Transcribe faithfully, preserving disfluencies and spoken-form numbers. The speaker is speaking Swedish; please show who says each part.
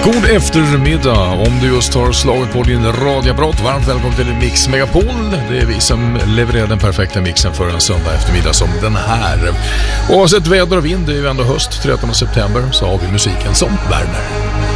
Speaker 1: God eftermiddag. Om du just har slagit på din radioapparat, varmt välkommen till Mix Megapol. Det är vi som levererar den perfekta mixen för en söndag eftermiddag som den här. Oavsett väder och vind, det är ju ändå höst, trettonde september, så har vi musiken som värmer.